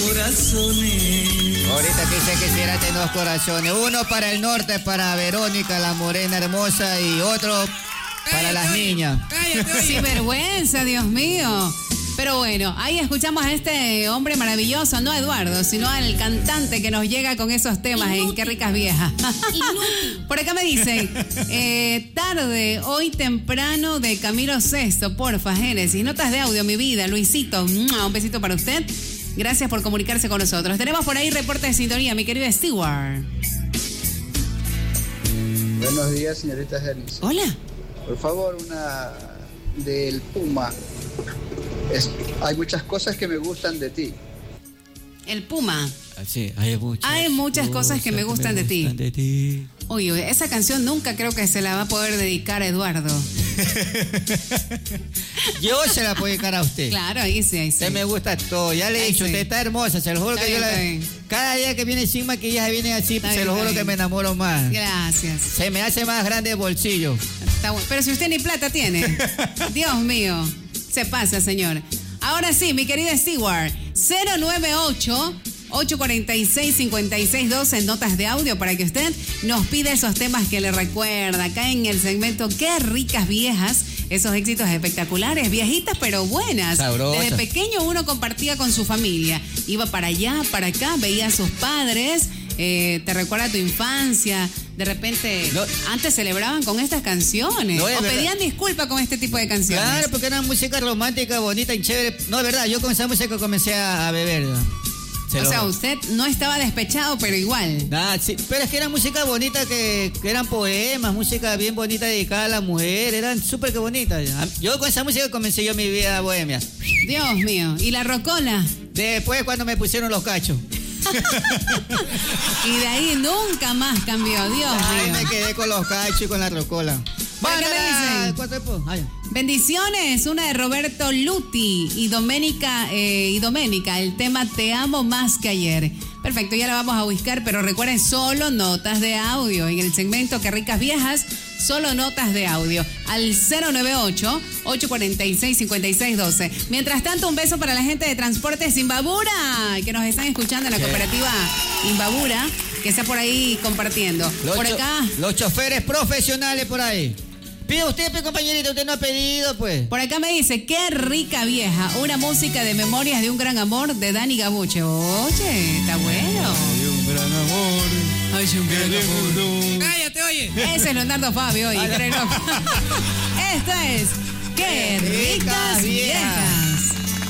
corazones. Ahorita que quisiera tener dos corazones. Uno para el norte, para Verónica, la morena hermosa, y otro para las niñas. Sin vergüenza, Dios mío. Pero bueno, ahí escuchamos a este hombre maravilloso, no a Eduardo, sino al cantante que nos llega con esos temas en Qué Ricas Viejas. Por acá me dicen, tarde, hoy temprano de Camilo Sesto, porfa, Génesis. Notas de audio, mi vida, Luisito. Un besito para usted. Gracias por comunicarse con nosotros. Tenemos por ahí reporte de sintonía, mi querido Stewart. Buenos días, señorita Génesis. Hola. Por favor, una del Puma. Hay muchas cosas que me gustan de ti. El Puma. Sí, hay muchas cosas que me gustan de ti. Uy, esa canción nunca creo que se la va a poder dedicar a Eduardo. Yo se la puedo dedicar a usted. Claro, ahí sí. Usted me gusta todo. Ya le he dicho, usted está hermosa. Se lo juro que yo cada día que viene sin maquillaje viene así. Se lo juro que me enamoro más. Gracias. Se me hace más grande el bolsillo. Está bueno. Pero si usted ni plata tiene. Dios mío. Se pasa, señor. Ahora sí, mi querida Stewart. 098-846-5612 en notas de audio para que usted nos pida esos temas que le recuerda. Acá en el segmento Qué Ricas Viejas. Esos éxitos espectaculares, viejitas pero buenas. Sabrosas. Desde pequeño uno compartía con su familia. Iba para allá, para acá, veía a sus padres. Te recuerda tu infancia. De repente, antes celebraban con estas canciones. O pedían disculpas con este tipo de canciones. Claro, porque era música romántica, bonita y chévere. No, es verdad, yo con esa música comencé a beber. O sea, usted no estaba despechado, pero igual. Sí, pero es que era música bonita, que eran poemas, música bien bonita dedicada a la mujer, eran súper que bonitas. Yo con esa música comencé yo mi vida bohemia. Dios mío, ¿y la rocola? Después cuando me pusieron los cachos. Y de ahí nunca más cambió, Dios mío. Me quedé con los cachos y con la rocola. ¿Qué me dicen? Bendiciones, una de Roberto Luti y Doménica, el tema Te amo más que ayer. Perfecto, ya la vamos a buscar, pero recuerden, solo notas de audio. En el segmento Qué Ricas Viejas, solo notas de audio. Al 098-846-5612. Mientras tanto, un beso para la gente de Transportes Imbabura, que nos están escuchando en la cooperativa Imbabura, que está por ahí compartiendo. Por acá. Los choferes profesionales por ahí. Pide usted, compañerita, usted no ha pedido, pues. Por acá me dice, Qué Rica Vieja, una música de Memorias de un Gran Amor de Dani Gabuche. Oye, está bueno. De un gran amor. Ay, un gran amor. Cállate, oye. Ese es Leonardo Fabio, oye. Esto es Qué Ricas Viejas.